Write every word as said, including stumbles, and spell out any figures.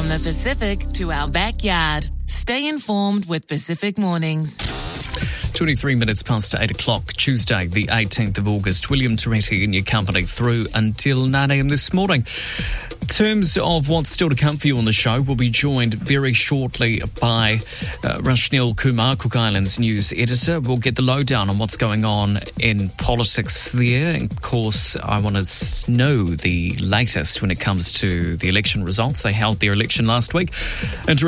From the Pacific to our backyard. Stay informed with Pacific Mornings. twenty-three minutes past eight o'clock, Tuesday, the eighteenth of August. William Toretti in your company through until nine a.m. this morning. In terms of what's still to come for you on the show, we'll be joined very shortly by uh, Rashnil Kumar, Cook Islands News editor. We'll get the lowdown on what's going on in politics there. And of course, I want to know the latest when it comes to the election results. They held their election last week. And